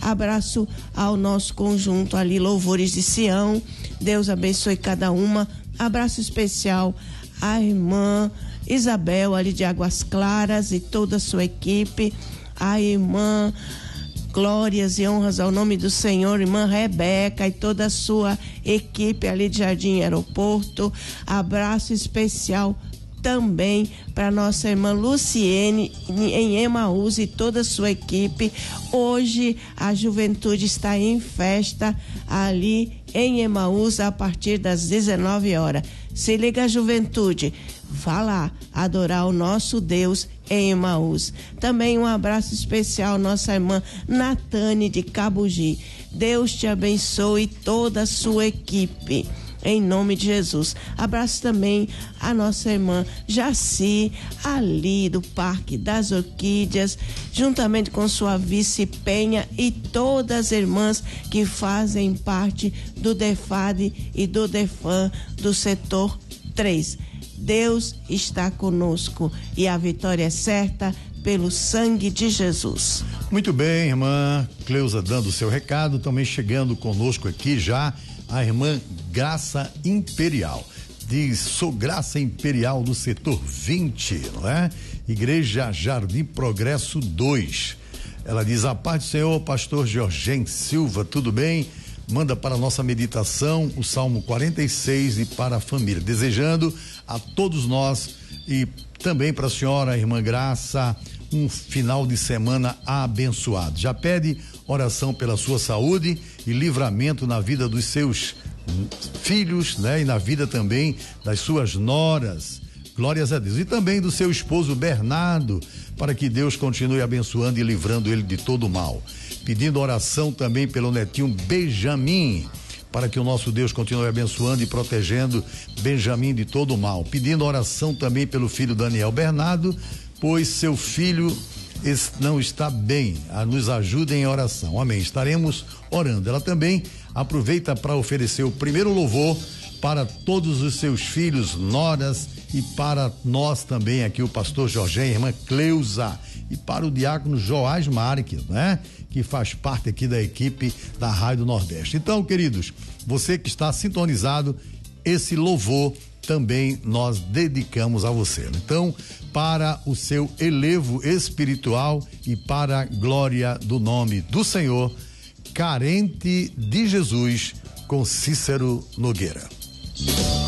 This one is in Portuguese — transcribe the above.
Abraço ao nosso conjunto ali, Louvores de Sião. Deus abençoe cada uma. Abraço especial à irmã Isabel ali de Águas Claras e toda a sua equipe. A irmã Glórias e honras ao nome do Senhor, irmã Rebeca e toda a sua equipe ali de Jardim Aeroporto. Abraço especial também para nossa irmã Luciene em Emaús e toda a sua equipe. Hoje a juventude está em festa ali em Emaús a partir das 19 horas. Se liga, juventude, vá lá adorar o nosso Deus em Emaús. Também um abraço especial à nossa irmã Natane de Cabugi. Deus te abençoe toda a sua equipe, em nome de Jesus. Abraço também a nossa irmã Jaci, ali do Parque das Orquídeas, juntamente com sua vice Penha e todas as irmãs que fazem parte do DEFAD e do DEFAN do setor 3. Deus está conosco e a vitória é certa pelo sangue de Jesus. Muito bem, irmã Cleusa dando o seu recado, também chegando conosco aqui já a irmã Graça Imperial. Diz: sou Graça Imperial do setor 20, não é? Igreja Jardim Progresso 2. Ela diz: a paz do Senhor, pastor Jorgen Silva, tudo bem? Manda para a nossa meditação o Salmo 46 e para a família, desejando a todos nós e também para a senhora, a irmã Graça, um final de semana abençoado. Já pede oração pela sua saúde e livramento na vida dos seus filhos, né? E na vida também das suas noras. Glórias a Deus. E também do seu esposo Bernardo, para que Deus continue abençoando e livrando ele de todo o mal. Pedindo oração também pelo netinho Benjamin, para que o nosso Deus continue abençoando e protegendo Benjamin de todo o mal. Pedindo oração também pelo filho Daniel Bernardo, pois seu filho não está bem. Nos ajudem em oração. Amém. Estaremos orando. Ela também aproveita para oferecer o primeiro louvor para todos os seus filhos, noras, e para nós também aqui, o pastor Jorge, a irmã Cleusa, e para o diácono Joás Marques, né? Que faz parte aqui da equipe da Rádio Nordeste. Então, queridos, você que está sintonizado, esse louvor também nós dedicamos a você. Então, para o seu elevo espiritual e para a glória do nome do Senhor, Carente de Jesus, com Cícero Nogueira.